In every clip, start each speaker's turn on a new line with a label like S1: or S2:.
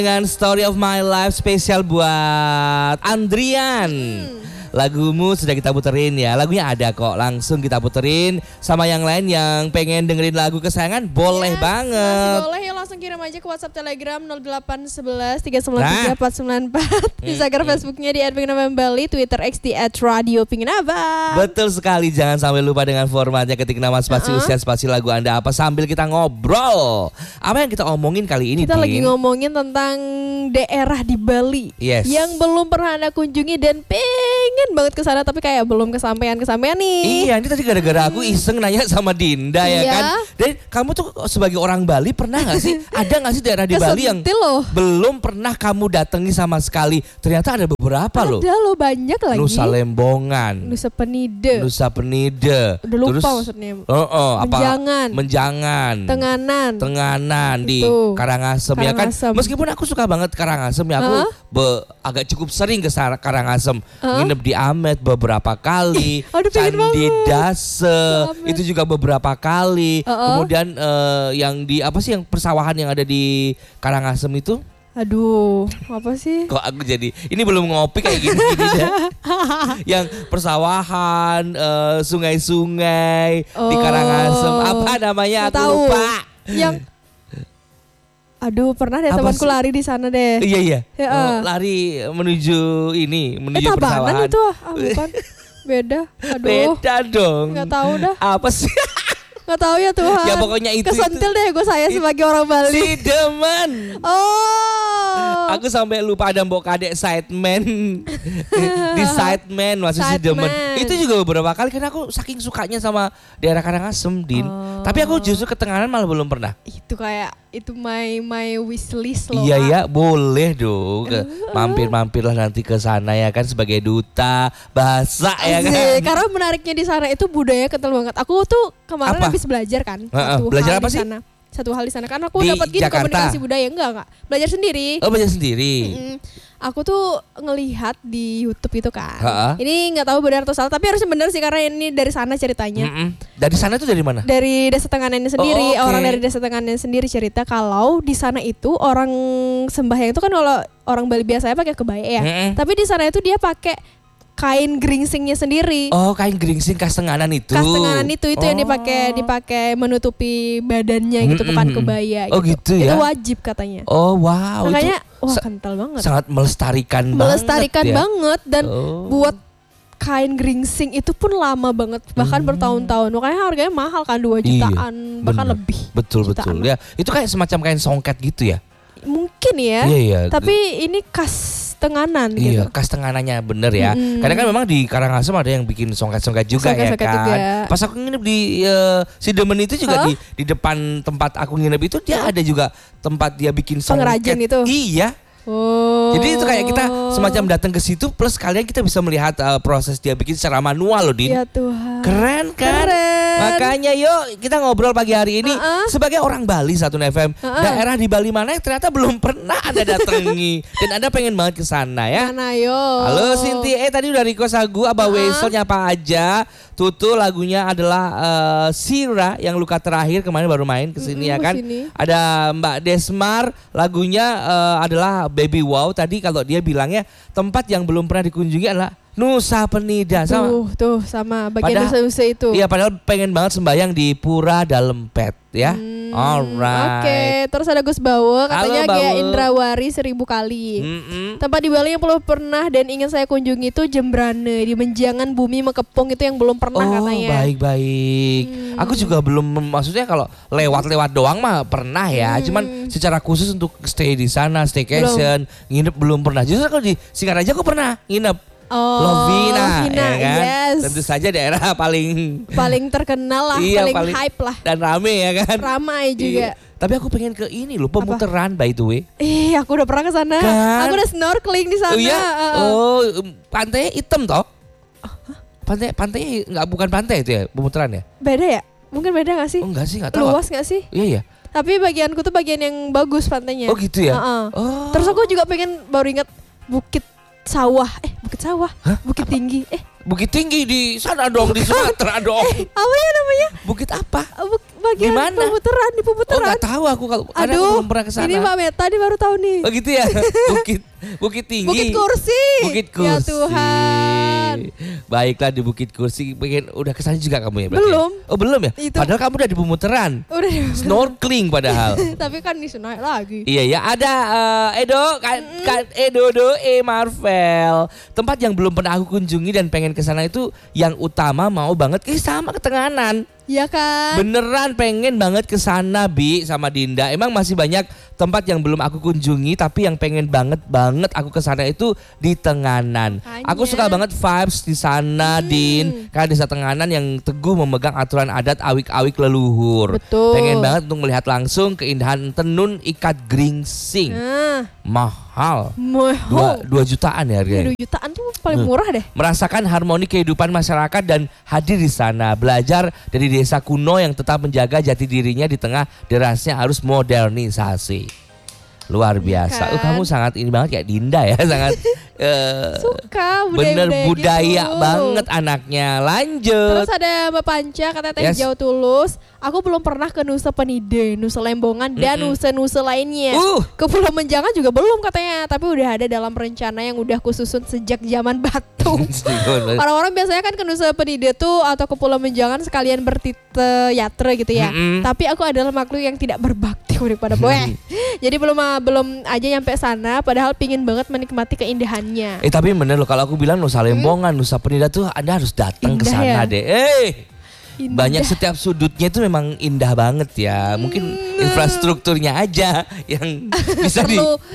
S1: Dengan Story of My Life spesial buat Andrian. Lagumu sudah kita puterin ya. Lagunya ada kok, langsung kita puterin. Sama yang lain yang pengen dengerin lagu kesayangan boleh banget.
S2: Masih boleh ya, langsung kirim aja ke WhatsApp Telegram 0811 393 494. Instagram Facebooknya di @pinginabang_bali, Twitter X di @radio_pinginabang.
S1: Betul sekali, jangan sampai lupa dengan formatnya, ketik nama spasi usia spasi lagu Anda apa sambil kita ngobrol. Apa yang kita omongin kali ini?
S2: Kita lagi ngomongin tentang daerah di Bali yang belum pernah Anda kunjungi dan pengen banget ke sana tapi kayak belum kesampaian nih.
S1: Iya, ini tadi gara-gara aku iseng nanya sama Dinda ya kan. Dan kamu tuh sebagai orang Bali pernah gak sih? Ada gak sih daerah di Bali yang belum pernah kamu datangi sama sekali? Ternyata ada beberapa loh.
S2: Ada loh, banyak lagi.
S1: Nusa Lembongan,
S2: Nusa Penida. Udah lupa terus, maksudnya. Menjangan. Tenganan di Karangasem ya kan. Meskipun aku suka banget Karangasem ya, aku agak cukup sering ke Karangasem. Nginep di Amet beberapa kali, Candi Dase itu juga beberapa kali. Kemudian yang di apa sih yang persawahan yang ada di Karangasem itu? Aduh, apa sih?
S1: Kok aku jadi ini belum ngopi kayak gini deh. Yang persawahan, sungai-sungai di Karangasem, apa namanya? Aku lupa.
S2: Yang pernah deh temanku lari di sana deh.
S1: Iya. Lari menuju persawahan.
S2: Itu bukan. Beda.
S1: Beda dong.
S2: Enggak tahu dah.
S1: Apa sih?
S2: Gak tahu ya Tuhan.
S1: Ya pokoknya itu.
S2: Kesentil deh gue sebagai orang Bali.
S1: Si demen. Aku sampai lupa ada mbok kadek sideman. Di sideman masih si demen. Itu juga beberapa kali karena aku saking sukanya sama daerah Karangasem, Din. Tapi aku justru ke Tenganan malah belum pernah.
S2: Itu kayak itu my wish list loh.
S1: Iya, boleh dong. Mampir-mampirlah nanti ke sana ya kan sebagai duta bahasa ya kan.
S2: Karena menariknya di sana itu budaya kental banget. Aku tuh kemarin habis belajar kan.
S1: Belajar apa sih?
S2: Satu hal di sana kan aku dapat gini komunikasi budaya enggak belajar sendiri.
S1: Oh, belajar sendiri.
S2: Aku tuh ngelihat di YouTube itu kan. Ini nggak tahu benar atau salah tapi harusnya benar sih karena ini dari sana ceritanya.
S1: Dari sana itu dari mana?
S2: Dari Desa Tenganan sendiri. Orang dari Desa Tenganan sendiri cerita kalau di sana itu orang sembahyang itu kan kalau orang Bali biasanya pakai kebaya ya. Tapi di sana itu dia pakai kain geringsingnya sendiri. Oh, kain geringsing khas Tenganan itu. Khas Tenganan itu yang dipakai menutupi badannya gitu, bukan kebaya gitu. Oh gitu ya. Itu wajib katanya. Oh wow. Makanya kental banget. Sangat melestarikan banget dan buat kain geringsing itu pun lama banget, bahkan bertahun-tahun. Makanya harganya mahal kan, 2 jutaan bahkan lebih. Betul. Ya, itu kayak semacam kain songket gitu ya. Mungkin ya. Iya. Tapi ini khas Tenganan gitu. Iya, khas Tenganannya bener ya. Karena kan memang di Karangasem ada yang bikin songket-songket juga ya kan. Juga. Pas aku nginep di Sidemen itu juga di depan tempat aku nginep itu dia ada juga tempat dia bikin songket. Pengrajin itu? Iya. Jadi itu kayak kita semacam datang ke situ plus kalian kita bisa melihat proses dia bikin secara manual loh, Din. Ya Tuhan. Keren kan? Makanya yuk kita ngobrol pagi hari ini sebagai orang Bali 1 FM. Daerah di Bali mana yang ternyata belum pernah Anda datangi dan Anda pengen banget ke sana ya. Mana yo? Halo Sinti, tadi udah request lagu Abah Wesel nyapa aja. Tutu lagunya adalah Sira yang luka terakhir kemarin baru main kesini ya kan. Ada Mbak Desmar lagunya adalah Baby Wow. Tadi kalau dia bilangnya tempat yang belum pernah dikunjungi adalah Nusa Penida sama bagian Nusa itu. Iya, padahal pengen banget sembahyang di Pura Dalempet ya. Alright. Oke, terus ada Gus Bawo katanya Gaya Indrawari 1000 kali. Tempat di Bali yang belum pernah dan ingin saya kunjungi itu Jembrane di Menjangan Bumi Mekepung, itu yang belum pernah katanya. Baik. Aku juga belum, maksudnya kalau lewat-lewat doang mah pernah ya. Cuman secara khusus untuk stay di sana, staycation, nginep belum pernah. Justru kalau di Singaraja aku pernah nginep. Lovina ya kan. Yes. Tentu saja daerah paling terkenal lah, paling hype lah. Dan rame ya kan. Ramai juga. Tapi aku pengen ke ini loh, pemuteran by the way. Aku udah pernah ke sana. Kan? Aku udah snorkeling di sana. Oh iya? Pantainya hitam toh? Pantainya bukan pantai itu ya, pemuteran ya? Beda ya? Mungkin beda gak sih? Oh enggak sih, gak tahu. Luas gak sih? Iya. Tapi bagianku tuh bagian yang bagus pantainya. Oh gitu ya? Terus aku juga pengen baru ingat Bukit Sawah. Bukit Tinggi. Bukit Tinggi di sana dong, di Sumatera dong. Apa ya namanya? Bukit apa? bagian pemutaran, di pemutaran.
S1: Oh nggak tahu aku kalau karena aku belum pernah kesana.
S2: Ini Mbak Meta dia baru tahu nih.
S1: Oh gitu ya. Bukit tinggi.
S2: Bukit Kursi.
S1: Bukit Kursi.
S2: Ya Tuhan.
S1: Baiklah di Bukit Kursi. Pengen udah kesana juga kamu ya berarti?
S2: Belum.
S1: Oh belum ya?
S2: Itu.
S1: Padahal kamu udah di pemutaran.
S2: Udah di pemutaran.
S1: Snorkeling padahal.
S2: Tapi kan di naik lagi.
S1: Iya ya, ada Edo, Marvel. Tempat yang belum pernah aku kunjungi dan pengen kesana itu yang utama mau banget sama Ketenganan.
S2: Iya kan?
S1: Beneran pengen banget ke sana Bi sama Dinda. Emang masih banyak tempat yang belum aku kunjungi tapi yang pengen banget aku ke sana itu di Tenganan. Aku suka banget vibes di sana Din. Karena desa Tenganan yang teguh memegang aturan adat awik-awik leluhur.
S2: Betul.
S1: Pengen banget untuk melihat langsung keindahan tenun ikat gringsing. Mahal. 2 jutaan ya harganya.
S2: 2 jutaan tuh paling murah deh.
S1: Merasakan harmoni kehidupan masyarakat dan hadir di sana. Belajar dari desa kuno yang tetap menjaga jati dirinya di tengah derasnya harus modernisasi. Luar biasa.
S2: Kan?
S1: Kamu sangat ini banget kayak Dinda ya, sangat
S2: suka
S1: bener budaya
S2: gitu.
S1: banget anaknya. Lanjut.
S2: Terus ada Mbak Panca katanya Teh Hijau Tulus. Aku belum pernah ke Nusa Penida, Nusa Lembongan dan Nusa-Nusa lainnya. Ke Pulau Menjangan juga belum katanya, tapi udah ada dalam rencana yang udah kususun sejak zaman batu. Orang-orang biasanya kan ke Nusa Penida tuh atau ke Pulau Menjangan sekalian bertite yatra gitu ya. Tapi aku adalah makhluk yang tidak berbakti daripada boy. Jadi belum aja nyampe sana, padahal pingin banget menikmati keindahannya.
S1: Tapi bener loh kalau aku bilang Nusa Lembongan, Nusa Penida tuh Anda harus datang ke sana deh.
S2: Indah.
S1: Banyak setiap sudutnya itu memang indah banget ya. Mungkin infrastrukturnya aja yang bisa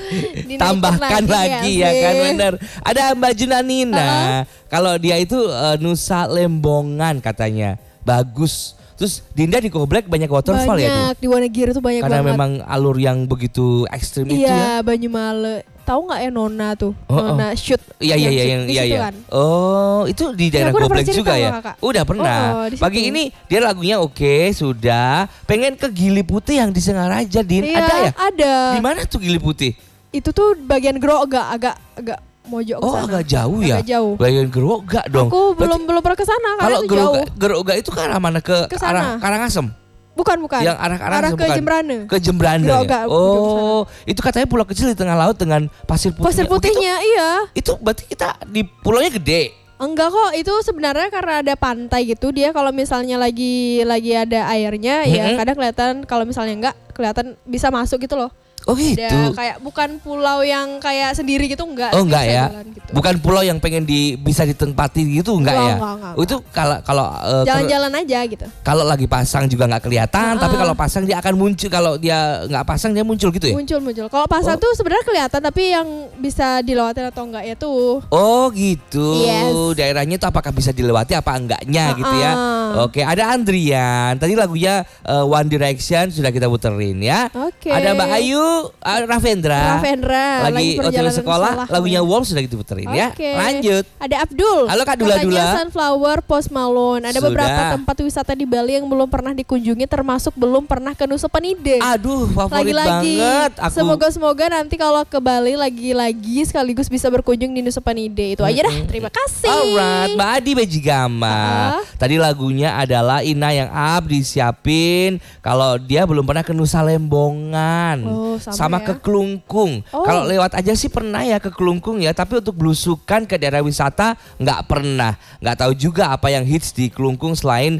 S1: ditambahkan lagi ya kan benar. Ada Mbak Junanina. Kalau dia itu Nusa Lembongan katanya. Bagus. Terus Dinda di Koblek banyak waterfall ya?
S2: Banyak, di Wonogiri tuh banyak
S1: karena
S2: banget.
S1: Karena memang alur yang begitu ekstrim itu ya?
S2: Iya, Banyumale. Tahu nggak ya Nona tuh? Nona shoot.
S1: Iya.
S2: Kan?
S1: Oh, itu di daerah Koblek juga ya?
S2: Kakak.
S1: Udah pernah. Pagi ini dia lagunya oke, sudah. Pengen ke Gili Putih yang di Singaraja, Din.
S2: Iya,
S1: ada ya?
S2: Ada.
S1: Di mana tuh Gili Putih?
S2: Itu tuh bagian Grogol agak mojok kesana.
S1: Agak jauh ya?
S2: Agak jauh.
S1: Bagian Grogol dong.
S2: Aku belum pernah kesana karena
S1: kalau
S2: itu jauh.
S1: Grogol itu kan arah mana? Ke arah Karangasem?
S2: Bukan.
S1: Yang arah
S2: ke Jembrane.
S1: Ke Jembrane. Ya? Oh, itu katanya pulau kecil di tengah laut dengan pasir putih.
S2: Pasir putihnya, iya.
S1: Itu berarti kita di pulaunya gede.
S2: Enggak kok, itu sebenarnya karena ada pantai gitu. Dia kalau misalnya lagi ada airnya, ya kadang kelihatan. Kalau misalnya enggak, kelihatan bisa masuk gitu loh.
S1: Oh gitu.
S2: Ada kayak bukan pulau yang kayak sendiri gitu enggak.
S1: Oh enggak ya.
S2: Gitu.
S1: Bukan pulau yang pengen bisa ditempati gitu enggak ya.
S2: Enggak.
S1: Itu kalau
S2: jalan-jalan aja gitu.
S1: Kalau lagi pasang juga enggak kelihatan, tapi kalau pasang dia akan muncul. Kalau dia enggak pasang dia muncul gitu ya.
S2: Muncul. Kalau pasang tuh sebenarnya kelihatan, tapi yang bisa dilewati atau enggak ya tuh.
S1: Oh gitu.
S2: Yes.
S1: Daerahnya tuh apakah bisa dilewati apa enggaknya gitu ya. Oke, ada Andrian. Tadi lagunya One Direction sudah kita puterin ya.
S2: Oke.
S1: Ada Mbak Ayu, Ravendra lagi hotel sekolah, lagunya Warm sudah kita puterin ya. Lanjut.
S2: Ada Abdul.
S1: Halo Kak Dula.
S2: Katanya Sunflower, Post Malone. Ada beberapa tempat wisata di Bali yang belum pernah dikunjungi, termasuk belum pernah ke Nusa Penida.
S1: Aduh, favorit
S2: lagi-lagi
S1: banget aku.
S2: Semoga nanti kalau ke Bali lagi sekaligus bisa berkunjung di Nusa Penida. Itu aja dah. Terima kasih.
S1: Alright, Mbak Adi Bejigama. Tadi lagunya adalah Ina yang up disiapin kalau dia belum pernah ke Nusa Lembongan. Sama ke Klungkung. Kalau lewat aja sih pernah ya ke Klungkung ya, tapi untuk belusukan ke daerah wisata nggak pernah. Nggak tahu juga apa yang hits di Klungkung selain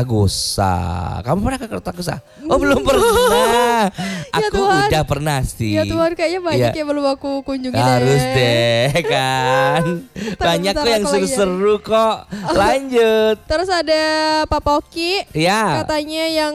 S1: Kertagosa. Kamu pernah ke Kertagosa? Oh belum pernah. Aku udah pernah sih.
S2: Ya Tuhan, kayaknya banyak yang belum aku kunjungi.
S1: Harus deh kan. Banyak kok yang seru-seru kok. Lanjut.
S2: Terus ada Pak Poki.
S1: Ya.
S2: Katanya yang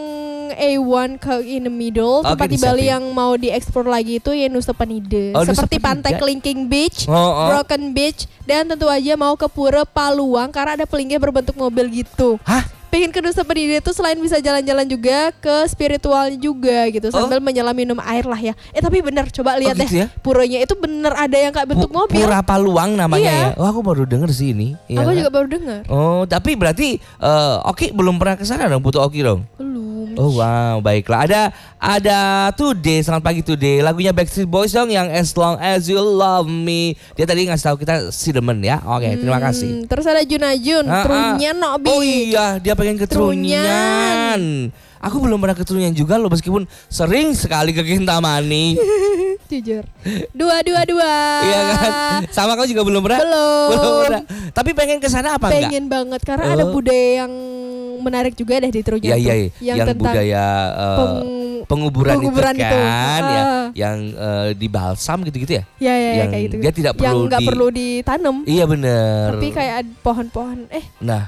S2: A1 in the middle, tempat di Bali yang mau dieksplor lagi itu ya Nusa Penida. Seperti pantai Kelingking Beach, Broken Beach, dan tentu aja mau ke Pura Paluang karena ada pelingnya berbentuk mobil gitu.
S1: Hah?
S2: Pengen ke Nusa Penida itu selain bisa jalan-jalan juga ke spiritualnya juga gitu, sambil menyelam minum air lah ya. Tapi bener, coba lihat
S1: gitu
S2: deh
S1: ya?
S2: puranya itu bener ada yang kayak bentuk mobil.
S1: Pura Paluang namanya ya. Aku baru denger sih ini.
S2: Aku juga baru denger.
S1: Tapi berarti Oki belum pernah ke sana dong, Putu Oki dong?
S2: Belum.
S1: Oh wow, baiklah. Ada Today, selamat pagi Today. Lagunya Backstreet Boys dong yang As Long As You Love Me. Dia tadi ngasih tahu kita si demen ya. Oke, terima kasih.
S2: Terus ada Junajun, Trunyan Nobi.
S1: Oh iya, dia pengen ke Trunyan. Aku belum pernah ke Trunyan juga loh, meskipun sering sekali ke Kintamani.
S2: Jujur. 222.
S1: Iya kan? Sama kau juga belum pernah?
S2: Belum
S1: pernah. Tapi pengen ke sana apa enggak?
S2: Pengen banget karena ada budaya yang menarik juga deh di Trunyan.
S1: Iya. Yang budaya penguburan itu kan, ya, yang dibalsam gitu-gitu ya.
S2: Iya,
S1: yang
S2: kayak gitu.
S1: Dia tidak perlu
S2: yang nggak perlu ditanam.
S1: Iya benar.
S2: Tapi kayak pohon-pohon.
S1: Nah,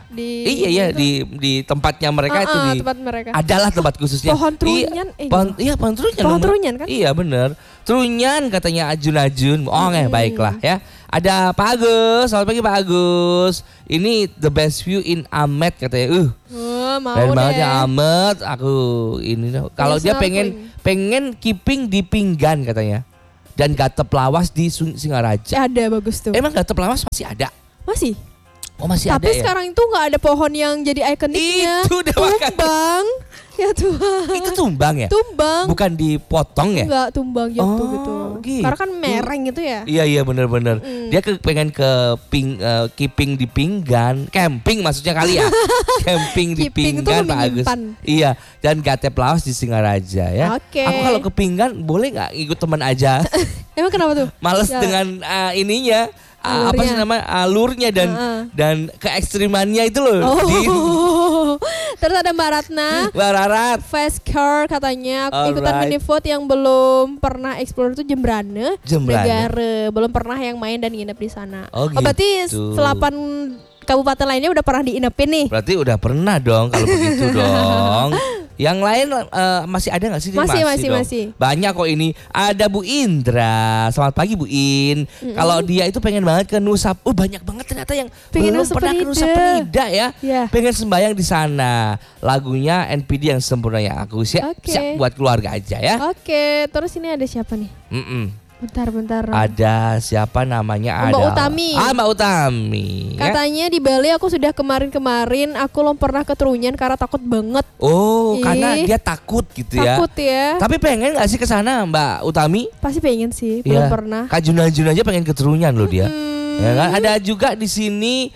S1: di tempatnya mereka itu di
S2: tempat mereka.
S1: Adalah tempat khususnya.
S2: Pohon Trunyan.
S1: Pohon Trunyan.
S2: Pohon Trunyan kan?
S1: Iya benar. Trunyan katanya Ajun. Baiklah ya. Ada Pak Agus, selamat pagi Pak Agus. Ini the best view in Amet katanya.
S2: Mau
S1: keren
S2: deh.
S1: banget ya Amet. Aku ini kalau dia pengen keeping di Pinggan katanya. Dan Gatep Lawas di Singaraja.
S2: Ada bagus tuh.
S1: Emang Gatep Lawas masih ada?
S2: Masih.
S1: Oh masih
S2: Tapi
S1: ada ya?
S2: sekarang itu nggak ada pohon yang jadi ikoniknya.
S1: Itu udah
S2: tumbang. Ya Tuhan.
S1: Itu tumbang ya?
S2: Tumbang.
S1: Bukan dipotong ya?
S2: Enggak, tumbang jatuh gitu. Karena kan mereng gitu ya.
S1: Iya benar-benar. Dia pengen ke keeping di Pinggan, camping maksudnya kali ya. Camping di Pinggan Pak Agus. Iya, dan Gatep Lawas di Singaraja ya.
S2: Oke.
S1: Aku kalau ke Pinggan boleh nggak ikut teman aja?
S2: Emang kenapa tuh?
S1: Males dengan ininya. Apa sih namanya alurnya dan keekstrimannya itu loh.
S2: Terus ada Mbak Ratna.
S1: Mbak Rarat.
S2: Fast car katanya ikutan mini vote yang belum pernah explore itu Jembrane. Negara belum pernah yang main dan nginep di sana.
S1: Oh, gitu.
S2: Berarti 8 kabupaten lainnya udah pernah diinepin nih.
S1: Berarti udah pernah dong kalau begitu dong. Yang lain masih ada nggak sih?
S2: Masih.
S1: Banyak kok ini. Ada Bu Indra. Selamat pagi Bu In. Kalau dia itu pengen banget ke Nusa. Banyak banget ternyata yang belum pernah ke Nusa Penida ya. Pengen sembahyang di sana. Lagunya NPD yang sempurna ya aku siap buat keluarga aja ya.
S2: Oke. Terus ini ada siapa nih? Bentar.
S1: Ada siapa namanya?
S2: Mbak Utami.
S1: Mbak Utami.
S2: Katanya di Bali aku sudah kemarin aku belum pernah ke Trunyan karena takut banget.
S1: Karena dia takut gitu ya.
S2: Takut ya.
S1: Tapi pengen gak sih ke sana Mbak Utami?
S2: Pasti pengen sih, belum pernah.
S1: Kak Jun aja pengen ke Trunyan loh dia. Ya kan? Ada juga di sini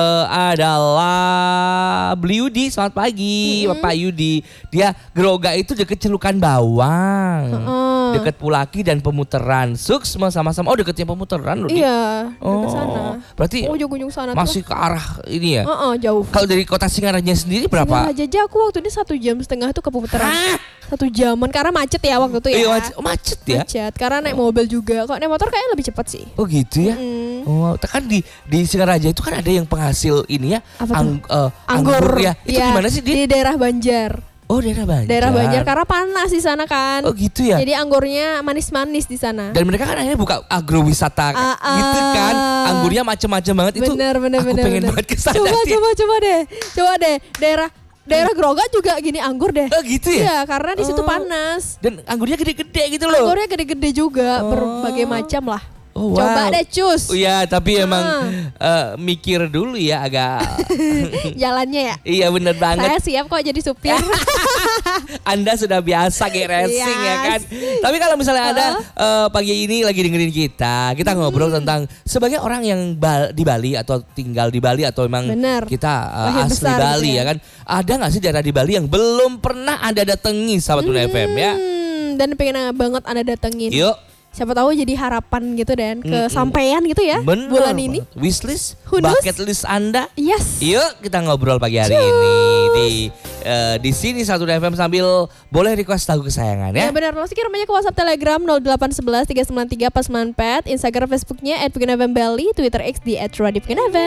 S1: adalah Beli Yudi. Selamat pagi Bapak Yudi. Dia Geroga itu deket Celukan Bawang. Deket Pulaki dan Pemutaran. Suksma sama-sama. Deketnya Pemutaran loh.
S2: Iya, deket sana.
S1: Berarti
S2: ujung-ujung sana
S1: masih ke arah ini ya?
S2: Jauh.
S1: Kalau dari kota Singaraja sendiri berapa?
S2: Singaraja aja aku waktu ini 1,5 jam itu ke Pemutaran. 1 jaman karena macet ya waktu itu ya.
S1: Macet ya?
S2: Macet karena naik mobil juga. Kok naik motor kayaknya lebih cepat sih.
S1: Oh gitu ya? Kan di Singaraja itu kan ada yang penghasil ini ya, anggur ya. Itu gimana sih dia?
S2: Di daerah Banjar.
S1: Oh daerah Banjar.
S2: Daerah Banjar karena panas di sana kan.
S1: Oh gitu ya.
S2: Jadi anggurnya manis-manis di sana.
S1: Dan mereka kan akhirnya buka agrowisata gitu kan. Anggurnya macam-macam banget itu.
S2: Bener.
S1: Aku pengen banget ke sana.
S2: Coba deh. Daerah Geroga juga gini anggur deh.
S1: Oh gitu ya?
S2: Iya, karena di situ panas.
S1: Dan anggurnya gede-gede gitu loh.
S2: Anggurnya gede-gede juga, berbagai macam lah.
S1: Wow.
S2: Coba deh cus.
S1: Iya tapi emang mikir dulu ya agak.
S2: Jalannya ya.
S1: Iya bener banget.
S2: Saya siap kok jadi supir.
S1: Anda sudah biasa kayak racing ya kan. Tapi kalau misalnya Anda pagi ini lagi dengerin kita ngobrol tentang sebagai orang yang di Bali atau tinggal di Bali atau memang kita asli Bali ya kan. Ada nggak sih daerah di Bali yang belum pernah Anda datangi sahabat Tuna FM ya?
S2: Dan pengen banget Anda datengin.
S1: Yuk.
S2: Siapa tahu jadi harapan gitu dan kesampaian gitu ya.
S1: Bener.
S2: Bulan ini.
S1: Wishlist, bucket list Anda.
S2: Yes.
S1: Yuk kita ngobrol pagi hari ini di sini Satu FM sambil boleh request lagu kesayangan ya.
S2: Ya benar, langsung kirim aja ke WhatsApp Telegram 0811 393 494, Instagram Facebooknya @PegunFM Bali, Twitter X di @radiopegunfm.